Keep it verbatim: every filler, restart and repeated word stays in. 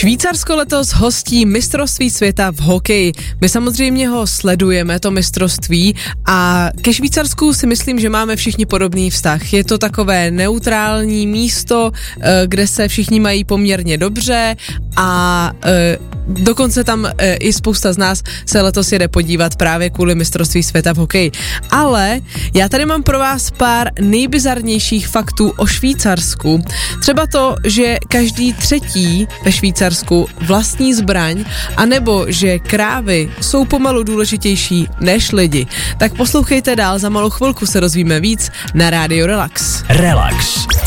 Švýcarsko letos hostí mistrovství světa v hokeji. My samozřejmě ho sledujeme, to mistrovství, a ke Švýcarsku si myslím, že máme všichni podobný vztah. Je to takové neutrální místo, kde se všichni mají poměrně dobře a dokonce tam i spousta z nás se letos jede podívat právě kvůli mistrovství světa v hokeji. Ale já tady mám pro vás pár nejbizarnějších faktů o Švýcarsku. Třeba to, že každý třetí ve Švýcarsku vlastní zbraň, anebo že krávy jsou pomalu důležitější než lidi. Tak poslouchejte dál, za malou chvilku se dozvíme víc na Rádiu Relax. Relax.